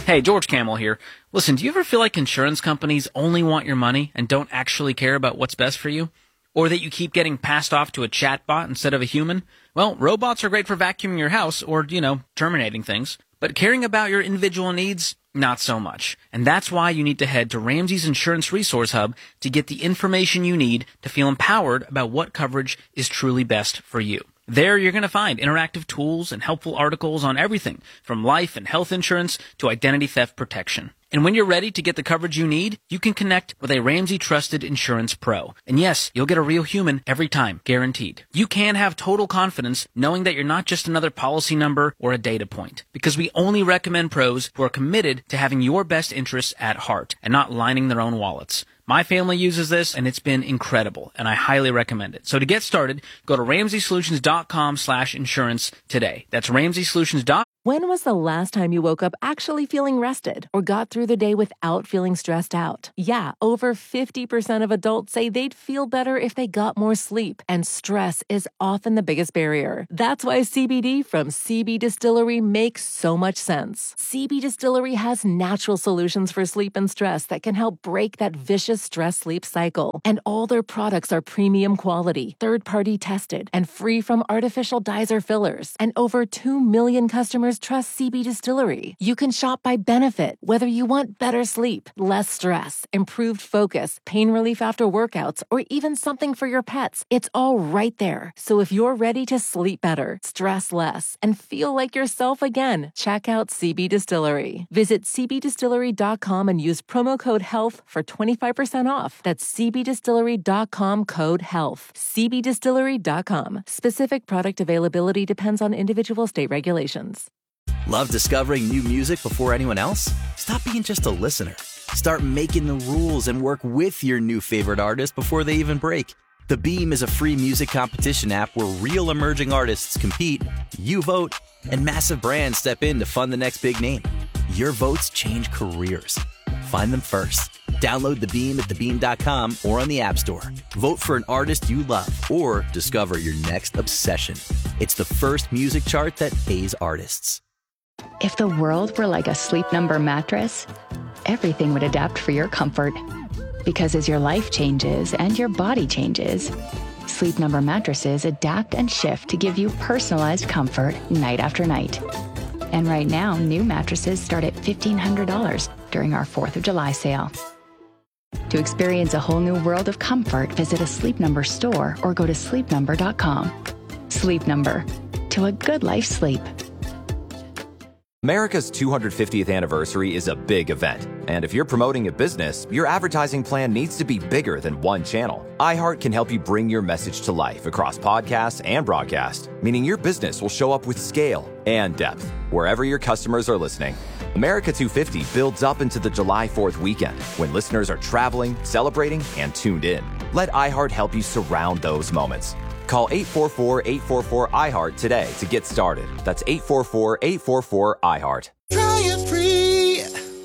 Hey, George Camel here. Listen, do you ever feel like insurance companies only want your money and don't actually care about what's best for you? Or that you keep getting passed off to a chatbot instead of a human? Well, robots are great for vacuuming your house or, terminating things. But caring about your individual needs, not so much. And that's why you need to head to Ramsey's Insurance Resource Hub to get the information you need to feel empowered about what coverage is truly best for you. There, you're going to find interactive tools and helpful articles on everything from life and health insurance to identity theft protection. And when you're ready to get the coverage you need, you can connect with a Ramsey Trusted Insurance Pro. And yes, you'll get a real human every time, guaranteed. You can have total confidence knowing that you're not just another policy number or a data point, because we only recommend pros who are committed to having your best interests at heart and not lining their own wallets. My family uses this, and it's been incredible, and I highly recommend it. So to get started, go to RamseySolutions.com/insurance today. That's RamseySolutions.com. When was the last time you woke up actually feeling rested or got through the day without feeling stressed out? Yeah, over 50% of adults say they'd feel better if they got more sleep, and stress is often the biggest barrier. That's why CBD from CB Distillery makes so much sense. CB Distillery has natural solutions for sleep and stress that can help break that vicious stress-sleep cycle. And all their products are premium quality, third-party tested, and free from artificial dyes or fillers. And over 2 million customers trust CB Distillery. You can shop by benefit, whether you want better sleep, less stress, improved focus, pain relief after workouts, or even something for your pets. It's all right there. So if you're ready to sleep better, stress less, and feel like yourself again, check out CB Distillery. Visit cbdistillery.com and use promo code HEALTH for 25% off. That's cbdistillery.com, code HEALTH. cbdistillery.com. Specific product availability depends on individual state regulations. Love discovering new music before anyone else? Stop being just a listener. Start making the rules and work with your new favorite artist before they even break. The Beam is a free music competition app where real emerging artists compete, you vote, and massive brands step in to fund the next big name. Your votes change careers. Find them first. Download The Beam at thebeam.com or on the App Store. Vote for an artist you love or discover your next obsession. It's the first music chart that pays artists. If the world were like a Sleep Number mattress, everything would adapt for your comfort. Because as your life changes and your body changes, Sleep Number mattresses adapt and shift to give you personalized comfort night after night. And right now, new mattresses start at $1,500 during our 4th of July sale. To experience a whole new world of comfort, visit a Sleep Number store or go to sleepnumber.com. Sleep Number. To a good life sleep. America's 250th anniversary is a big event, and if you're promoting a business, your advertising plan needs to be bigger than one channel. iHeart can help you bring your message to life across podcasts and broadcast, meaning your business will show up with scale and depth wherever your customers are listening. America 250 builds up into the July 4th weekend when listeners are traveling, celebrating, and tuned in. Let iHeart help you surround those moments. Call 844-844-iHeart today to get started. That's 844-844-iHeart. Try it free.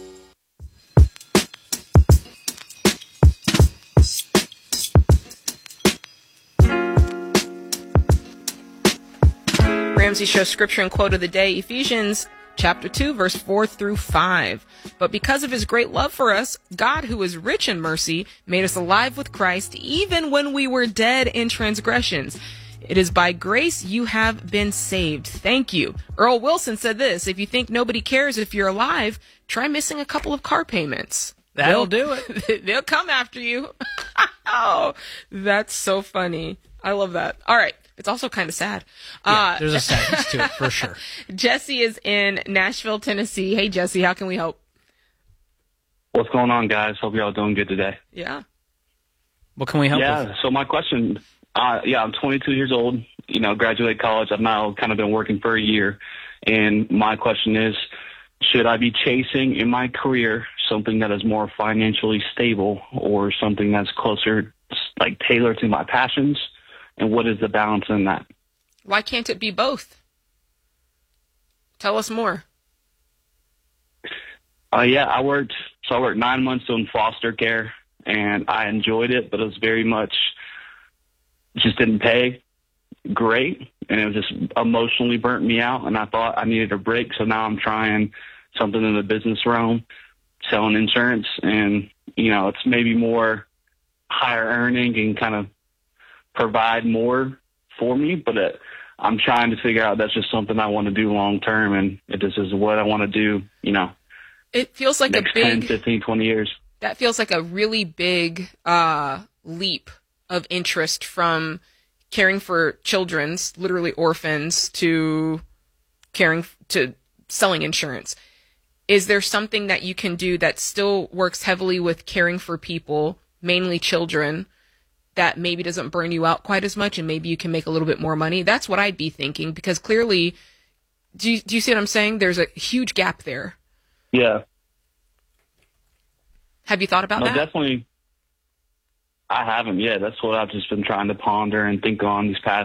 Ramsey Show scripture and quote of the day, Ephesians chapter 2, verse 4 through 5. But because of his great love for us, God, who is rich in mercy, made us alive with Christ, even when we were dead in transgressions. It is by grace you have been saved. Thank you. Earl Wilson said this, if you think nobody cares if you're alive, try missing a couple of car payments. That'll do it. They'll come after you. Oh, that's so funny. I love that. All right. It's also kind of sad. Yeah, there's a sadness to it, for sure. Jesse is in Nashville, Tennessee. Hey, Jesse, how can we help? What's going on, guys? Hope y'all doing good today. Yeah. What can we help with? Yeah, so my question, I'm 22 years old, graduated college. I've now kind of been working for a year. And my question is, should I be chasing in my career something that is more financially stable or something that's closer, like tailored to my passions? And what is the balance in that? Why can't it be both? Tell us more. I worked 9 months doing foster care, and I enjoyed it, but it was very much, just didn't pay great, and it was just emotionally burnt me out, and I thought I needed a break, so now I'm trying something in the business realm, selling insurance, and, it's maybe more higher earning and kind of provide more for me, but I'm trying to figure out that's just something I want to do long term, and this is what I want to do, It feels like next 10, 15, 20 years. That feels like a really big leap of interest from caring for children's, literally orphans, to selling insurance. Is there something that you can do that still works heavily with caring for people, mainly children, that maybe doesn't burn you out quite as much, and maybe you can make a little bit more money? That's what I'd be thinking, because clearly, do you see what I'm saying? There's a huge gap there. Yeah. Have you thought about that? Definitely. I haven't yet. That's what I've just been trying to ponder and think on these past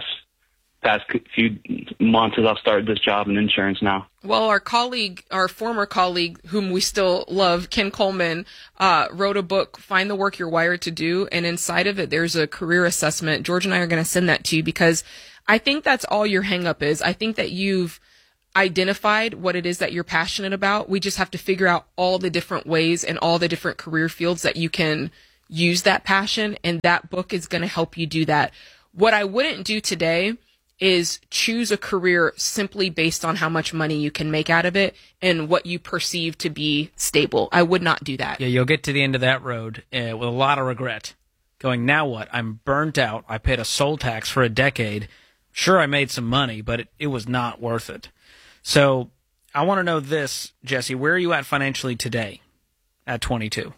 few months as I've started this job in insurance now. Well, our former colleague, whom we still love, Ken Coleman, wrote a book, Find the Work You're Wired to Do, and inside of it, there's a career assessment. George and I are going to send that to you, because I think that's all your hang-up is. I think that you've identified what it is that you're passionate about. We just have to figure out all the different ways and all the different career fields that you can use that passion, and that book is going to help you do that. What I wouldn't do today is choose a career simply based on how much money you can make out of it and what you perceive to be stable. I would not do that. Yeah, you'll get to the end of that road with a lot of regret. Going, now what? I'm burnt out. I paid a soul tax for a decade. Sure, I made some money, but it was not worth it. So I want to know this, Jesse. Where are you at financially today at 22?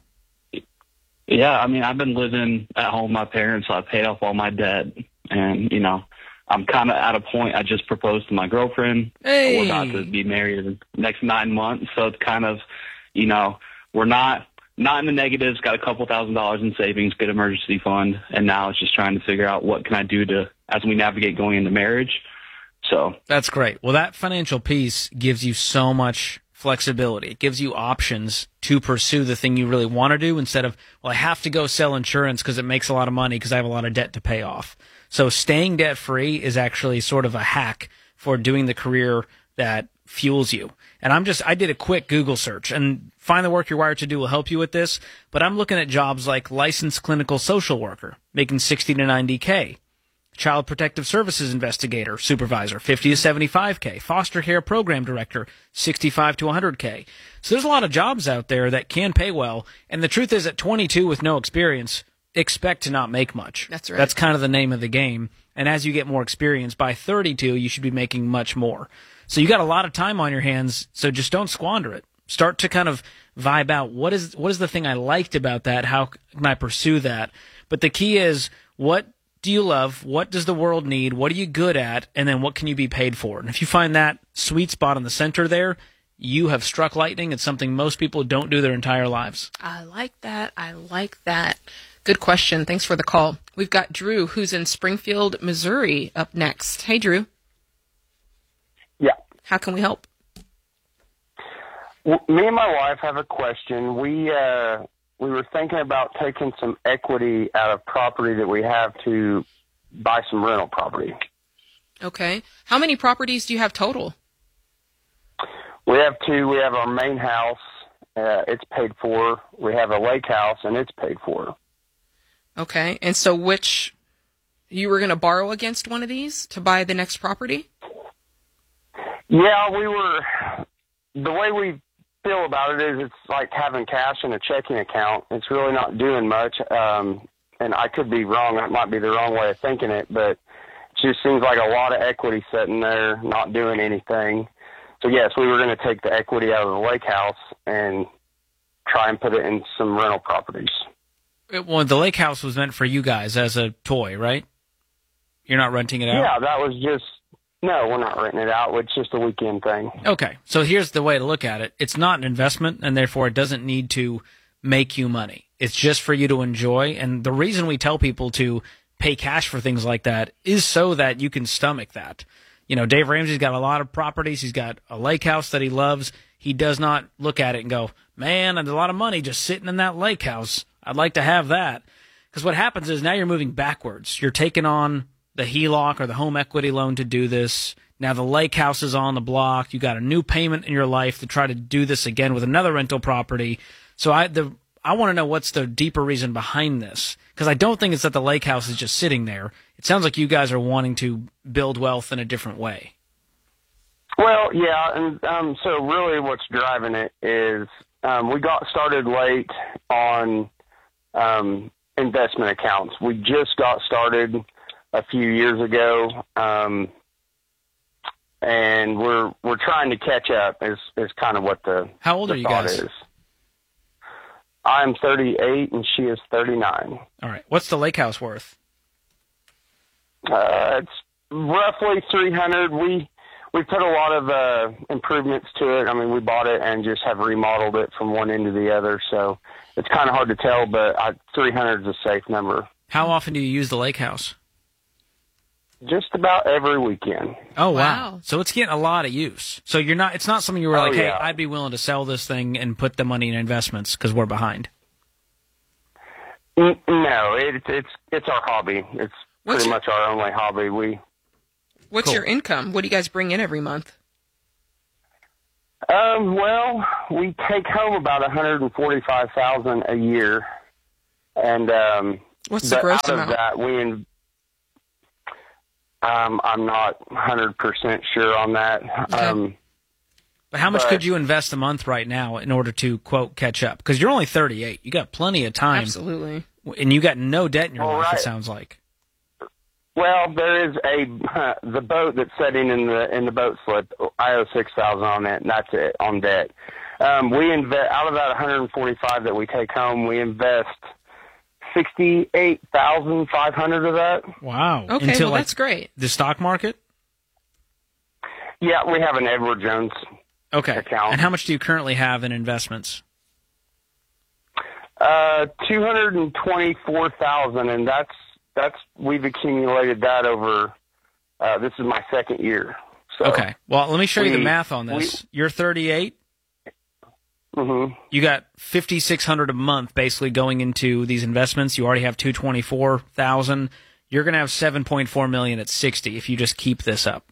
Yeah, I've been living at home with my parents, so I paid off all my debt. And, I'm kind of at a point. I just proposed to my girlfriend. Hey. We're about to be married in the next 9 months. So it's kind of, we're not in the negatives, got a couple $1,000s in savings, good emergency fund. And now it's just trying to figure out what can I do as we navigate going into marriage. So that's great. Well, that financial piece gives you so much flexibility. It gives you options to pursue the thing you really want to do instead of, well, I have to go sell insurance because it makes a lot of money because I have a lot of debt to pay off. So staying debt-free is actually sort of a hack for doing the career that fuels you. And I did a quick Google search, and Find the Work You're Wired to Do will help you with this, but I'm looking at jobs like licensed clinical social worker, making 60 to 90K. Child Protective Services Investigator, Supervisor, 50 to 75K. Foster Care Program Director, 65 to 100K. So there's a lot of jobs out there that can pay well, and the truth is at 22 with no experience, expect to not make much. That's right. That's kind of the name of the game. And as you get more experience, by 32, you should be making much more. So you got a lot of time on your hands, so just don't squander it. Start to kind of vibe out what is the thing I liked about that? How can I pursue that? But the key is, what do you love? What does the world need? What are you good at? And then what can you be paid for? And if you find that sweet spot in the center there, you have struck lightning. It's something most people don't do their entire lives. I like that. Good question. Thanks for the call. We've got Drew, who's in Springfield, Missouri, up next. Hey, Drew. Yeah. How can we help? Me and my wife have a question. We were thinking about taking some equity out of property that we have to buy some rental property. Okay. How many properties do you have total? We have two. We have our main house. It's paid for. We have a lake house, and it's paid for. Okay. And so you were going to borrow against one of these to buy the next property? Yeah, the way we feel about it is it's like having cash in a checking account. It's really not doing much. And I could be wrong. That might be the wrong way of thinking it, but it just seems like a lot of equity sitting there, not doing anything. So yes, we were going to take the equity out of the lake house and try and put it in some rental properties. Well, the lake house was meant for you guys as a toy, right? You're not renting it out? Yeah, that was no, we're not renting it out. It's just a weekend thing. Okay, so here's the way to look at it. It's not an investment, and therefore it doesn't need to make you money. It's just for you to enjoy, and the reason we tell people to pay cash for things like that is so that you can stomach that. You know, Dave Ramsey's got a lot of properties. He's got a lake house that he loves. He does not look at it and go, man, there's a lot of money just sitting in that lake house. I'd like to have that. Because what happens is now you're moving backwards. You're taking on the HELOC or the home equity loan to do this. Now the lake house is on the block. You got a new payment in your life to try to do this again with another rental property. So I want to know what's the deeper reason behind this, because I don't think it's that the lake house is just sitting there. It sounds like you guys are wanting to build wealth in a different way. Well, yeah, and so really what's driving it is we got started late on investment accounts. We just got started a few years ago, and we're trying to catch up. Is kind of what the How old the are you thought guys? Is. I'm 38 and she is 39. All right. What's the lake house worth? It's roughly 300. We put a lot of improvements to it. I mean, we bought it and just have remodeled it from one end to the other, so it's kind of hard to tell, but 300 is a safe number. How often do you use the lake house? Just about every weekend. Oh, Wow. wow. So it's getting a lot of use. So it's not something you were like, hey, yeah. I'd be willing to sell this thing and put the money in investments because we're behind. No, it's our hobby. It's What's pretty your- much our only hobby. What's Cool. your income? What do you guys bring in every month? Well, we take home about $145,000 a year, and What's the but gross out amount? of that, I'm not 100% sure on that. Okay. But how much But- could you invest a month right now in order to, quote, catch up? Because you're only 38. You got plenty of time. Absolutely. And you got no debt in your All life, it right. sounds like. Well, there is the boat that's sitting in the boat slip. I owe $6,000 on it, and that's it on debt. We invest out of that 145 that we take home. We invest $68,500 of that. Wow. Okay, Into, well, like, that's great. the stock market? Yeah, we have an Edward Jones Okay. account. And how much do you currently have in investments? 224,000, and that's we've accumulated that over. This is my second year. So, Okay. Well, let me show you the we- math on this. You're 38. Mm-hmm. You got $5,600 a month basically going into these investments. You already have $224,000. You're going to have $7.4 million at 60 if you just keep this up.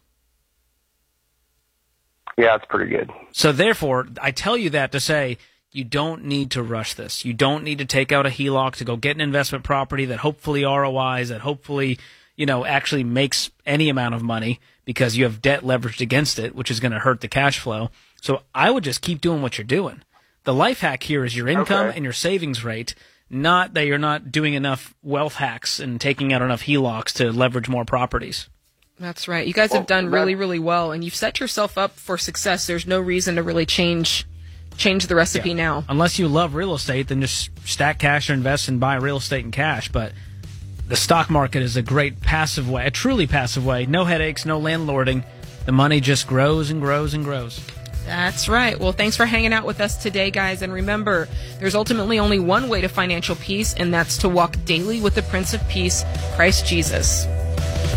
Yeah, it's pretty good. So therefore, I tell you that to say you don't need to rush this. You don't need to take out a HELOC to go get an investment property that hopefully ROIs, that hopefully, actually makes any amount of money because you have debt leveraged against it, which is going to hurt the cash flow. So I would just keep doing what you're doing. The life hack here is your income and your savings rate, not that you're not doing enough wealth hacks and taking out enough HELOCs to leverage more properties. That's right. You guys have done really, really well, and you've set yourself up for success. There's no reason to really change the recipe now. Unless you love real estate, then just stack cash or invest and buy real estate in cash. But the stock market is a great passive way, a truly passive way. No headaches, no landlording. The money just grows and grows and grows. That's right. Well, thanks for hanging out with us today, guys. And remember, there's ultimately only one way to financial peace, and that's to walk daily with the Prince of Peace, Christ Jesus.